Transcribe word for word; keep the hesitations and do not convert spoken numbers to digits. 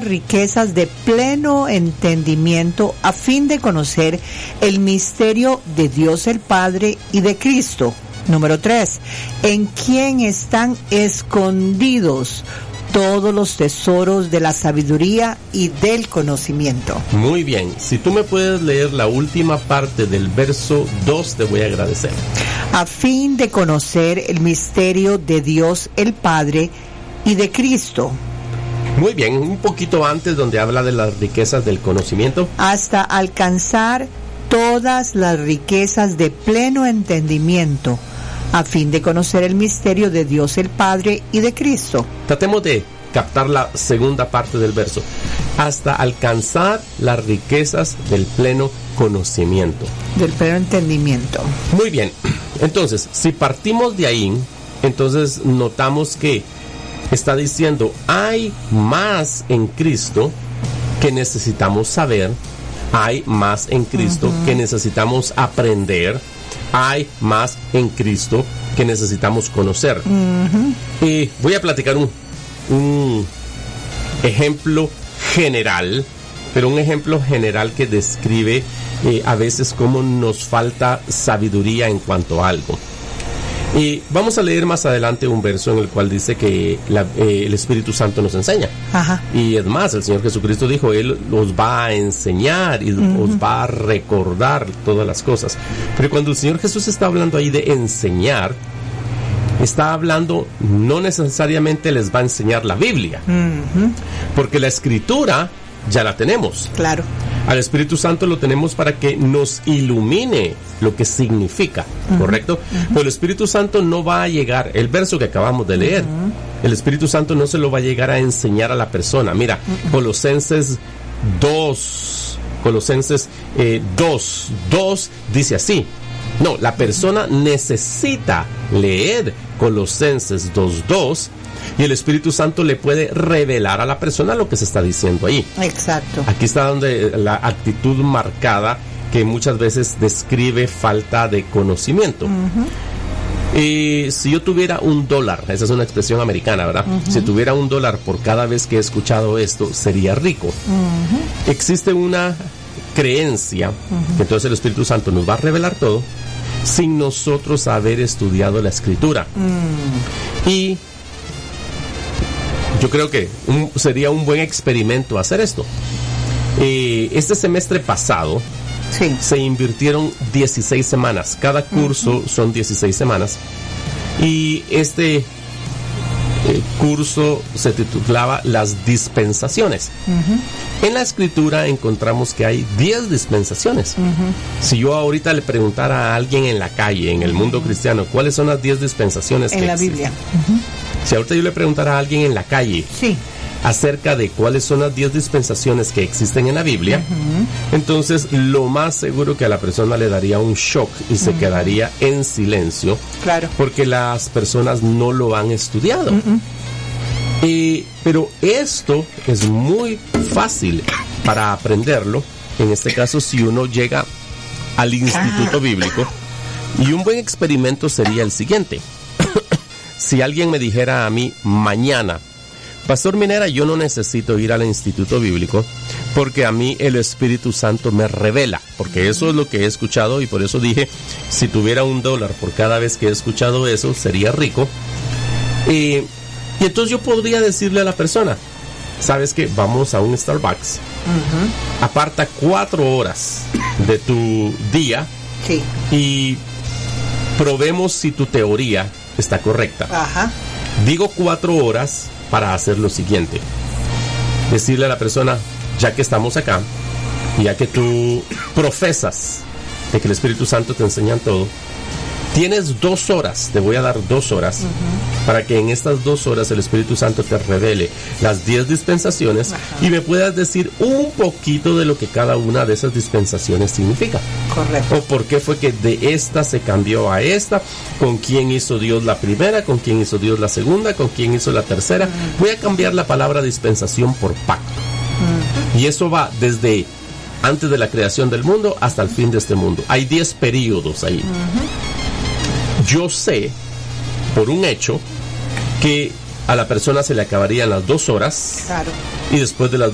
riquezas de pleno entendimiento a fin de conocer el misterio de Dios el Padre y de Cristo. Número tres, en quien están escondidos todos los tesoros de la sabiduría y del conocimiento. Muy bien, si tú me puedes leer la última parte del verso dos, te voy a agradecer. A fin de conocer el misterio de Dios el Padre y de Cristo. Muy bien, un poquito antes donde habla de las riquezas del conocimiento. Hasta alcanzar todas las riquezas de pleno entendimiento, a fin de conocer el misterio de Dios el Padre y de Cristo. Tratemos de captar la segunda parte del verso. Hasta alcanzar las riquezas del pleno conocimiento. Del pleno entendimiento. Muy bien. Entonces, si partimos de ahí, entonces notamos que está diciendo, hay más en Cristo que necesitamos saber, hay más en Cristo uh-huh. que necesitamos aprender, hay más en Cristo que necesitamos conocer. Uh-huh. Y voy a platicar un, un ejemplo general, pero un ejemplo general que describe eh, a veces cómo nos falta sabiduría en cuanto a algo. Y vamos a leer más adelante un verso en el cual dice que la, eh, el Espíritu Santo nos enseña. Ajá. Y es más, el Señor Jesucristo dijo, Él los va a enseñar y uh-huh. os va a recordar todas las cosas. Pero cuando el Señor Jesús está hablando ahí de enseñar, está hablando, no necesariamente les va a enseñar la Biblia, uh-huh. porque la Escritura ya la tenemos. Claro. Al Espíritu Santo lo tenemos para que nos ilumine lo que significa, uh-huh. ¿correcto? Uh-huh. Pero el Espíritu Santo no va a llegar, el verso que acabamos de leer, uh-huh. el Espíritu Santo no se lo va a llegar a enseñar a la persona. Mira, uh-huh. Colosenses dos, Colosenses eh, dos, dos dice así. No, la persona necesita leer Colosenses dos, dos, y el Espíritu Santo le puede revelar a la persona lo que se está diciendo ahí. Exacto. Aquí está donde la actitud marcada que muchas veces describe falta de conocimiento. Uh-huh. Y si yo tuviera un dólar, esa es una expresión americana, ¿verdad? Uh-huh. Si tuviera un dólar por cada vez que he escuchado esto, sería rico. Uh-huh. Existe una creencia uh-huh. que entonces el Espíritu Santo nos va a revelar todo sin nosotros haber estudiado la Escritura. Uh-huh. Y yo creo que un, sería un buen experimento hacer esto. Eh, este semestre pasado sí. se invirtieron dieciséis semanas. Cada curso uh-huh. son dieciséis semanas. Y este eh, curso se titulaba Las Dispensaciones. Uh-huh. En la Escritura encontramos que hay diez dispensaciones. Uh-huh. Si yo ahorita le preguntara a alguien en la calle, en el mundo uh-huh. cristiano, ¿cuáles son las diez dispensaciones en que la existen? Biblia? Uh-huh. Si ahorita yo le preguntara a alguien en la calle sí. acerca de cuáles son las diez dispensaciones que existen en la Biblia, uh-huh. entonces lo más seguro que a la persona le daría un shock y se uh-huh. quedaría en silencio, claro. porque las personas no lo han estudiado. Uh-huh. Eh, pero esto es muy fácil para aprenderlo, en este caso si uno llega al instituto bíblico, y un buen experimento sería el siguiente. Si alguien me dijera a mí mañana, Pastor Minera, yo no necesito ir al instituto bíblico porque a mí el Espíritu Santo me revela, porque eso es lo que he escuchado y por eso dije, si tuviera un dólar por cada vez que he escuchado eso, sería rico. Eh, y entonces yo podría decirle a la persona, ¿sabes qué? Vamos a un Starbucks, uh-huh. aparta cuatro horas de tu día sí. y probemos si tu teoría está correcta. Ajá. Digo cuatro horas para hacer lo siguiente. Decirle a la persona, ya que estamos acá, ya que tú profesas de que el Espíritu Santo te enseña todo, tienes dos horas, te voy a dar dos horas, uh-huh. para que en estas dos horas el Espíritu Santo te revele las diez dispensaciones uh-huh. y me puedas decir un poquito de lo que cada una de esas dispensaciones significa. Correcto. O por qué fue que de esta se cambió a esta, con quién hizo Dios la primera, con quién hizo Dios la segunda, con quién hizo la tercera. Uh-huh. Voy a cambiar la palabra dispensación por pacto. Uh-huh. Y eso va desde antes de la creación del mundo hasta el fin de este mundo. Hay diez periodos ahí. Uh-huh. Yo sé, por un hecho, que a la persona se le acabarían las dos horas. Claro. Y después de las